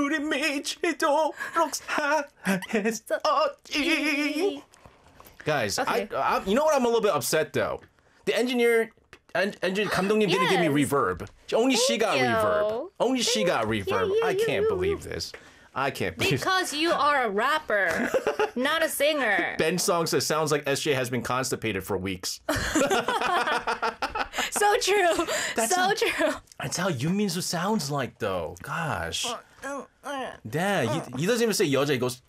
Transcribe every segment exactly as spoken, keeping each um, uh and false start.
우리 미치도록 사했었지. Guys, Okay. I, I, you know what? I'm a little bit upset though. The engineer, en- engineer 감독님 didn't give me Yes. reverb. Only she got you. reverb. Only she got reverb. you, I you, can't you. believe this. I can't believe Because you are a rapper, not a singer. Ben song says sounds like S J has been constipated for weeks. So true. That's so not- true. That's how Yoonminsu sounds like though. Gosh. Yeah, he, he doesn't even say 여자. He goes.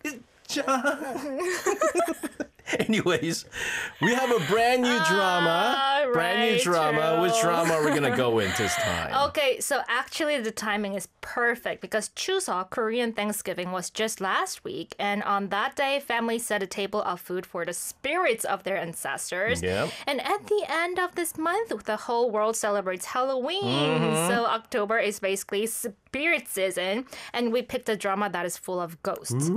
Anyways, we have a brand new drama. Ah, brand new right, drama. true. Which drama are we gonna go into this time? Okay, so actually the timing is perfect because Chuseok, Korean Thanksgiving, was just last week. And on that day, families set a table of food for the spirits of their ancestors. Yep. And at the end of this month, the whole world celebrates Halloween. Mm-hmm. So October is basically spirit season. And we picked a drama that is full of ghosts.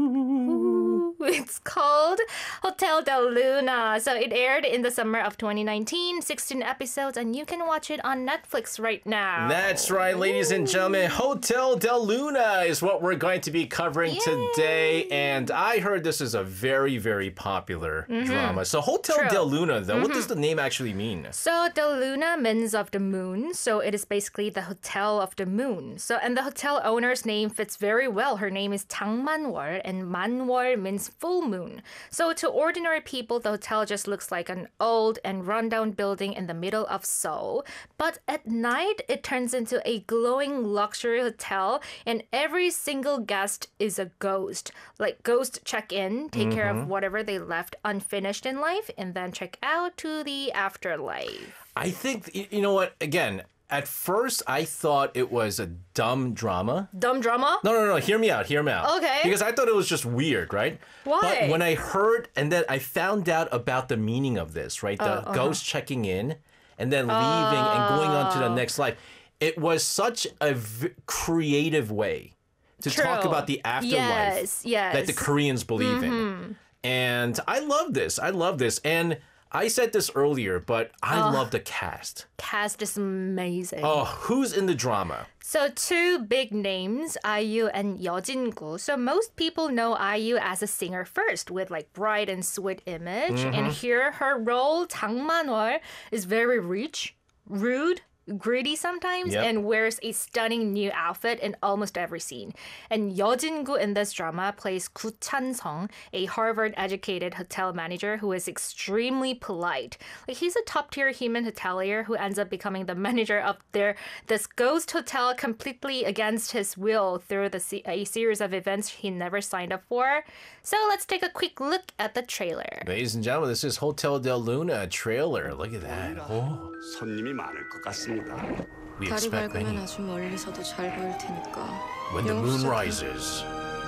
It's called Hotel del Luna. So it aired in the summer of twenty nineteen, sixteen episodes, and you can watch it on Netflix right now. That's right, ladies and gentlemen. Hotel del Luna is what we're going to be covering Yay. today. And I heard this is a very, very popular drama. So Hotel True. del Luna, though, what does the name actually mean? So del Luna means of the moon. So it is basically the hotel of the moon. So and the hotel owner's name fits very well. Her name is Jang Man-wol, and Man-wol means full moon. So to ordinary people, the hotel just looks like an old and rundown building in the middle of Seoul. But at night, it turns into a glowing luxury hotel, and every single guest is a ghost. Like ghost check in, take care of whatever they left unfinished in life, and then check out to the afterlife. I think, y- you know what, again, at first I thought it was a dumb drama. Dumb drama? No, no, no, hear me out, hear me out. Okay. Because I thought it was just weird, right? Why? But when I heard, and then I found out about the meaning of this, right? The Oh, uh-huh. ghost checking in and then leaving and going on to the next life. It was such a v- creative way to talk True. about the afterlife Yes, yes. that the Koreans believe in. And I love this. I love this. And I said this earlier, but I love the cast. Cast is amazing. Oh, who's in the drama? So two big names, I U and Yeojin-gu. So most people know I U as a singer first with like bright and sweet image. And here her role, Jang Man-wol, is very rich, rude, gritty sometimes, Yep. and wears a stunning new outfit in almost every scene. And Yeojin-gu in this drama plays Gu Chan-sung, a Harvard-educated hotel manager who is extremely polite. Like he's a top-tier human hotelier who ends up becoming the manager of their this ghost hotel completely against his will through the se- a series of events he never signed up for. So let's take a quick look at the trailer. Ladies and gentlemen, this is Hotel del Luna trailer. Look at that. Oh, 손님이 많을 것 같습니다. we 달이 expect 밝으면 many. 아주 멀리서도 잘 보일 테니까. When the moon 영수증 rises.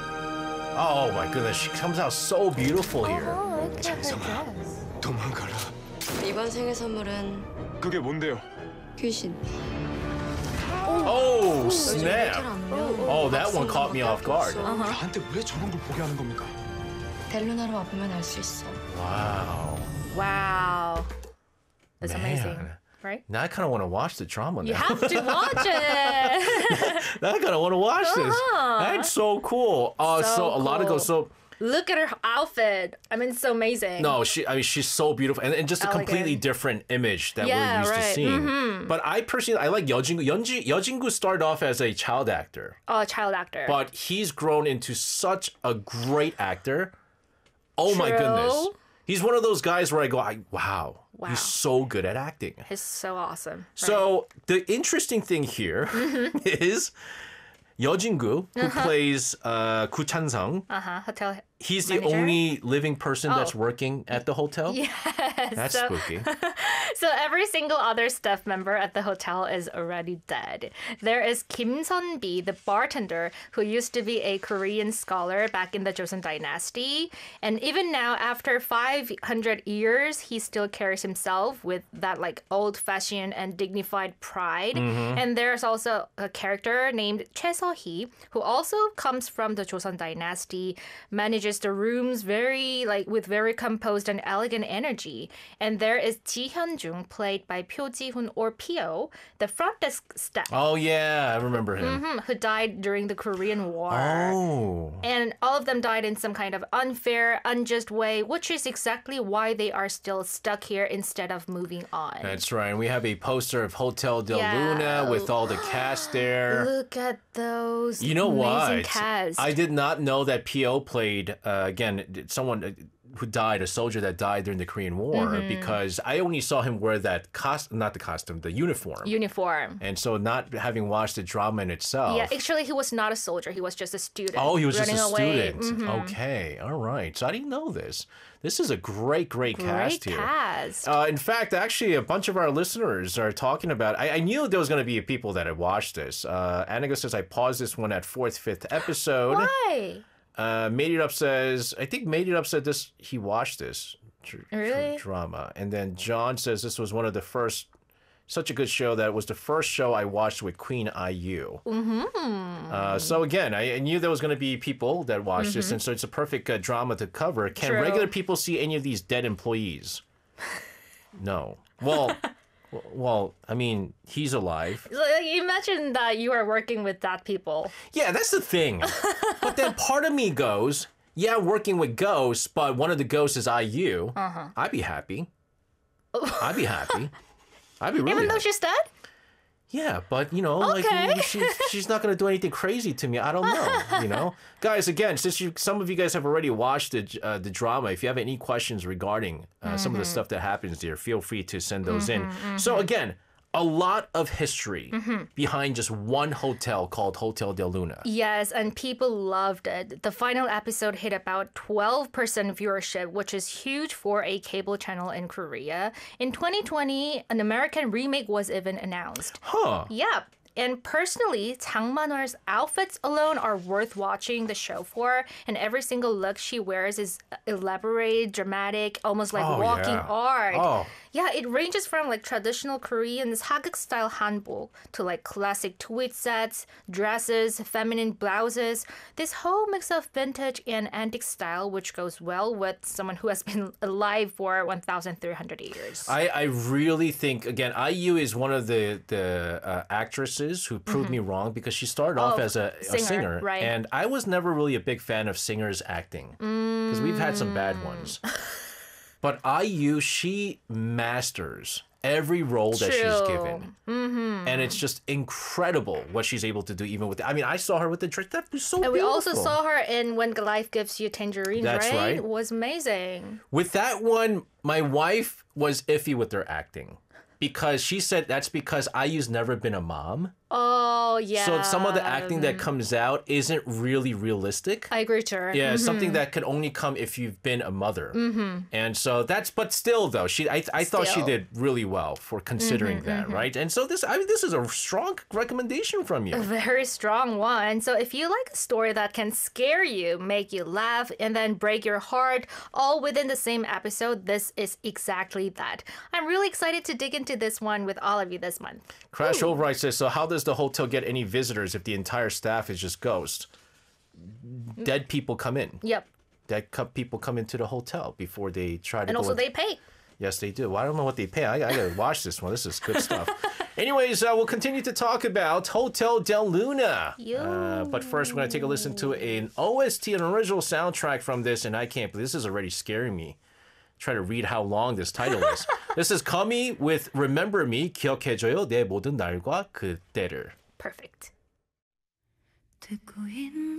Oh my goodness, she comes out so beautiful here. Oh, look at her dress. 도망가라. 이번 생일 선물은 그게 뭔데요? 귀신. Oh, 요즘 snap. 호텔 안 오면 Oh, that one 박수는 caught me off guard. 없어. 나한테 왜 저런 걸 보게 하는 겁니까? 델루나로 와보면 알 수 있어. Wow. Wow. That's Man. amazing. Right? Now I kind of want to watch the drama You now. have to watch it. Now I kind of want to watch this. That's so cool. Uh, so, So a lot of cool. go. So Look at her outfit. I mean, it's so amazing. no, she. I mean, she's so beautiful, and, and just a Elegant. completely different image that Yeah, we're used right. to seeing. But I personally, I like Yeojingu. Yeonji, Yeojingu started off as a child actor, Oh, child actor. but he's grown into such a great actor. Oh my True. goodness. He's one of those guys where I go, I, wow, Wow. he's so good at acting. He's so awesome. Right. So the interesting thing here is Yeojin-gu, who plays uh, Gu Chan-sung. uh-huh. Hotel. He's the manager? only living person that's Oh. working at the hotel. Yes. That's so, spooky. so every single other staff member at the hotel is already dead. There is Kim Sun-bi, the bartender, who used to be a Korean scholar back in the Joseon Dynasty. And even now, after five hundred years, he still carries himself with that like old-fashioned and dignified pride. And there's also a character named Choi So-hee, who also comes from the Joseon Dynasty, manages arranges the rooms very like with very composed and elegant energy. And there is Ji Hyun-jung, played by Pyo Ji-hoon or Pio, the front desk staff. Oh yeah, I remember him. Mhm, who died during the Korean War. Oh. And all of them died in some kind of unfair, unjust way, which is exactly why they are still stuck here instead of moving on. That's right. And we have a poster of Hotel Del Yeah. Luna with all the cast there. Look at those You know amazing what? cast. I did not know that P O played, uh, again, someone uh, who died, a soldier that died during the Korean War, Mm-hmm. because I only saw him wear that costume, not the costume, the uniform. Uniform. And so not having watched the drama in itself. Yeah, actually, he was not a soldier. He was just a student. Oh, he was just running a away. student. Mhm. Okay, all right. So I didn't know this. This is a great, great, Great cast here. cast. Uh, in fact, actually, a bunch of our listeners are talking about. I, I knew there was going to be people that had watched this. Uh, Anaga says I paused this one at fourth, fifth episode. Why? Uh, Made It Up says I think Made It Up said this. He watched this dr- dr- Really? drama, and then John says this was one of the first. Such a good show that it was the first show I watched with Queen I U. Mm-hmm. Uh, so again, I, I knew there was going to be people that watched this, and so it's a perfect uh, drama to cover. Can True. regular people see any of these dead employees? No. Well, w- well, I mean, he's alive. So, like, imagine that you are working with that people. Yeah, that's the thing. But then part of me goes, yeah, I'm working with ghosts, but one of the ghosts is I U. Uh-huh. I'd be happy. I'd be happy. I'd be really Even though happy. she's dead? Yeah, but you know, Okay. like she, she's not gonna do anything crazy to me. I don't know, you know, guys. Again, since you, some of you guys have already watched the uh, the drama, if you have any questions regarding uh, some of the stuff that happens there, feel free to send those in. So again, a lot of history behind just one hotel called Hotel Del Luna. Yes, and people loved it. The final episode hit about twelve percent viewership, which is huge for a cable channel in Korea. In twenty twenty, an American remake was even announced. Huh? Yep. And personally, Chang Man-won's outfits alone are worth watching the show for. And every single look she wears is elaborate, dramatic, almost like Oh, walking yeah. art. Oh. Yeah, it ranges from like traditional Korean haguk-style hanbok to like classic tweed sets, dresses, feminine blouses. This whole mix of vintage and antique style, which goes well with someone who has been alive for one thousand three hundred years. I, I really think, again, I U is one of the, the uh, actresses who proved me wrong because she started off Oh, as a, a singer, singer. right. And I was never really a big fan of singers acting because we've had some bad ones. But I U, she masters every role that she's True. given. Mm-hmm. And it's just incredible what she's able to do even with, I mean, I saw her with the dress. That was so And we beautiful. also saw her in When Life Gives You Tangerines, That's right? right. It was amazing. With that one, my wife was iffy with their acting because she said that's because I U's never been a mom. Oh, yeah. So some of the acting that comes out isn't really realistic. I agree to her. Yeah, something that could only come if you've been a mother. Mm-hmm. And so that's, but still though, she I, I thought she Still. did really well for considering that, right? And so this, I mean, this is a strong recommendation from you. A very strong one. So if you like a story that can scare you, make you laugh, and then break your heart all within the same episode, this is exactly that. I'm really excited to dig into this one with all of you this month. Crash Override says, so how does the hotel get any visitors if the entire staff is just ghosts? Dead people come in. Yep. Dead co- people come into the hotel before they try to And go also in. they pay. Yes, they do. Well, I don't know what they pay. I, I gotta watch this one. This is good stuff. Anyways, uh, we'll continue to talk about Hotel Del Luna. Uh, but first, we're gonna take a listen to an O S T, an original soundtrack from this, and I can't believe this is already scaring me. Try to read how long this title is. This is Kami with Remember Me, 기억해줘요 내 모든 날과 그때를. Perfect. 듣고 있는